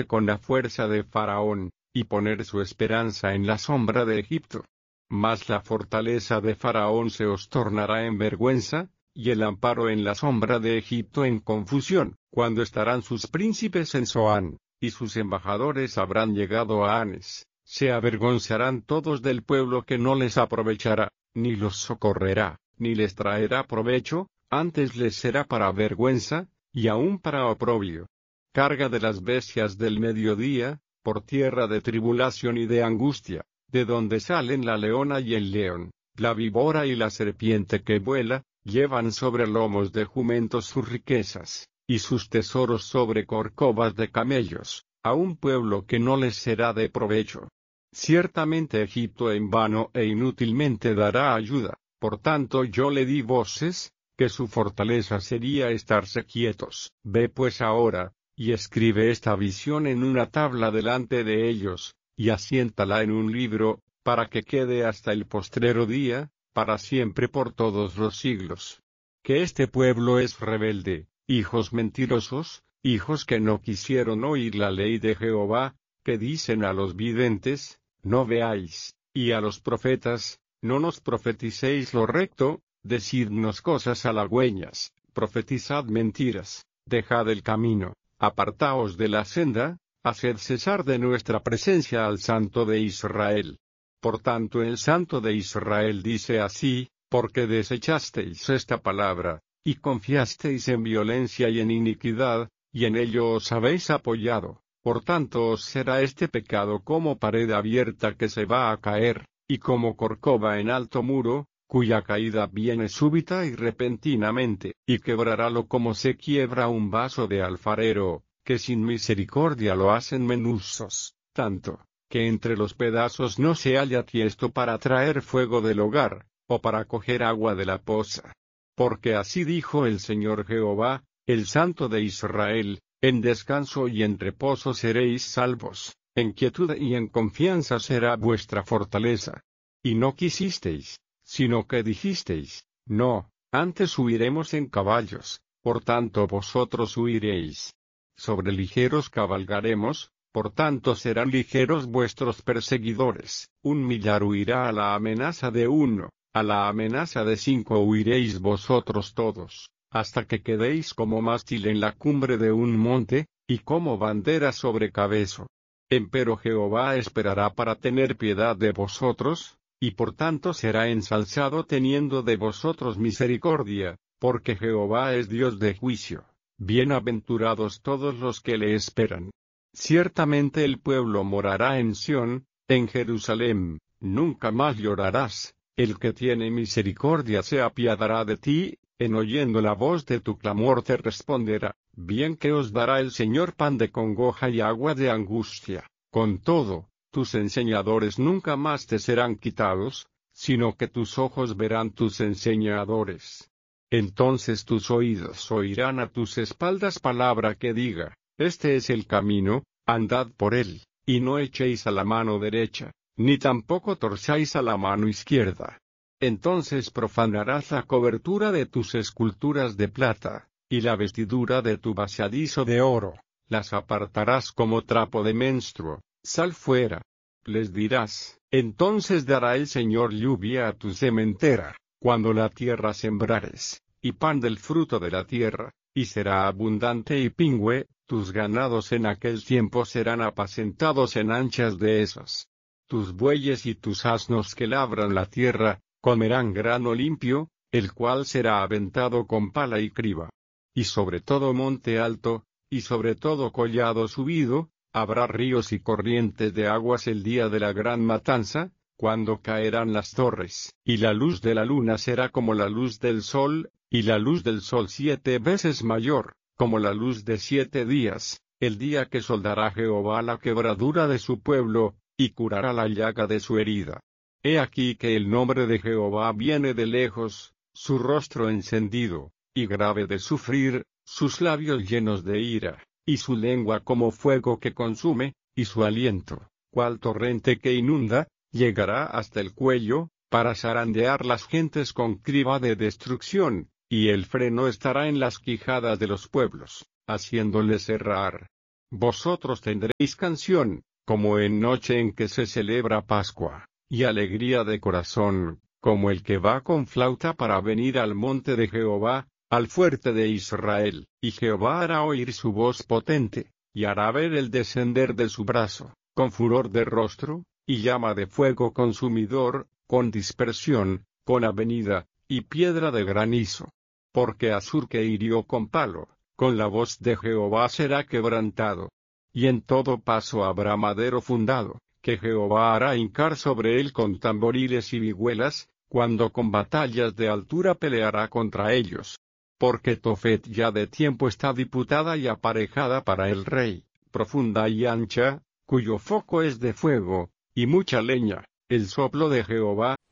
con la fuerza de Faraón, y poner su esperanza en la sombra de Egipto. Mas la fortaleza de Faraón se os tornará en vergüenza, y el amparo en la sombra de Egipto en confusión, cuando estarán sus príncipes en Zoán, y sus embajadores habrán llegado a Hanes. Se avergonzarán todos del pueblo que no les aprovechará, ni los socorrerá, ni les traerá provecho, antes les será para vergüenza, y aún para oprobio. Carga de las bestias del mediodía, por tierra de tribulación y de angustia, de donde salen la leona y el león, la víbora y la serpiente que vuela, llevan sobre lomos de jumentos sus riquezas, y sus tesoros sobre corcovas de camellos, a un pueblo que no les será de provecho. Ciertamente Egipto en vano e inútilmente dará ayuda, por tanto yo le di voces, que su fortaleza sería estarse quietos. Ve pues ahora, y escribe esta visión en una tabla delante de ellos, y asiéntala en un libro, para que quede hasta el postrero día, para siempre por todos los siglos. Que este pueblo es rebelde, hijos mentirosos, hijos que no quisieron oír la ley de Jehová, que dicen a los videntes, no veáis, y a los profetas, no nos profeticéis lo recto, decidnos cosas halagüeñas, profetizad mentiras, dejad el camino, apartaos de la senda, haced cesar de nuestra presencia al Santo de Israel. Por tanto el Santo de Israel dice así, porque desechasteis esta palabra, y confiasteis en violencia y en iniquidad, y en ello os habéis apoyado. Por tanto os será este pecado como pared abierta que se va a caer, y como corcova en alto muro, cuya caída viene súbita y repentinamente, y quebrarálo como se quiebra un vaso de alfarero, que sin misericordia lo hacen menuzos, tanto, que entre los pedazos no se halla tiesto para traer fuego del hogar, o para coger agua de la poza. Porque así dijo el Señor Jehová, el Santo de Israel, en descanso y en reposo seréis salvos, en quietud y en confianza será vuestra fortaleza. Y no quisisteis, sino que dijisteis, no, antes huiremos en caballos, por tanto vosotros huiréis. Sobre ligeros cabalgaremos, por tanto serán ligeros vuestros perseguidores. 1.000.000 huirá a la amenaza de 1, a la amenaza de 5 huiréis vosotros todos, hasta que quedéis como mástil en la cumbre de un monte, y como bandera sobre cabezo. Empero Jehová esperará para tener piedad de vosotros, y por tanto será ensalzado teniendo de vosotros misericordia, porque Jehová es Dios de juicio. Bienaventurados todos los que le esperan. Ciertamente el pueblo morará en Sión, en Jerusalén, nunca más llorarás, el que tiene misericordia se apiadará de ti, en oyendo la voz de tu clamor te responderá, bien que os dará el Señor pan de congoja y agua de angustia. Con todo, tus enseñadores nunca más te serán quitados, sino que tus ojos verán tus enseñadores. Entonces tus oídos oirán a tus espaldas palabra que diga, este es el camino, andad por él, y no echéis a la mano derecha, ni tampoco torzáis a la mano izquierda. Entonces profanarás la cobertura de tus esculturas de plata, y la vestidura de tu vaciadizo de oro, las apartarás como trapo de menstruo, sal fuera. Les dirás, entonces dará el Señor lluvia a tu sementera, cuando la tierra sembrares, y pan del fruto de la tierra, y será abundante y pingüe, tus ganados en aquel tiempo serán apacentados en anchas dehesas. Tus bueyes y tus asnos que labran la tierra, comerán grano limpio, el cual será aventado con pala y criba. Y sobre todo monte alto, y sobre todo collado subido, habrá ríos y corrientes de aguas el día de la gran matanza, cuando caerán las torres, y la luz de la luna será como la luz del sol, y la luz del sol 7 veces mayor, como la luz de 7 días, el día que soldará Jehová la quebradura de su pueblo, y curará la llaga de su herida. He aquí que el nombre de Jehová viene de lejos, su rostro encendido, y grave de sufrir, sus labios llenos de ira, y su lengua como fuego que consume, y su aliento, cual torrente que inunda, llegará hasta el cuello, para zarandear las gentes con criba de destrucción, y el freno estará en las quijadas de los pueblos, haciéndoles errar. Vosotros tendréis canción, como en noche en que se celebra Pascua, y alegría de corazón, como el que va con flauta para venir al monte de Jehová, al fuerte de Israel, y Jehová hará oír su voz potente, y hará ver el descender de su brazo, con furor de rostro, y llama de fuego consumidor, con dispersión, con avenida, y piedra de granizo. Porque Asur que hirió con palo, con la voz de Jehová será quebrantado. Y en todo paso habrá madero fundado, que Jehová hará hincar sobre él con tamboriles y vihuelas, cuando con batallas de altura peleará contra ellos. Porque Tofet ya de tiempo está diputada y aparejada para el rey, profunda y ancha, cuyo foco es de fuego, y mucha leña, el soplo de Jehová,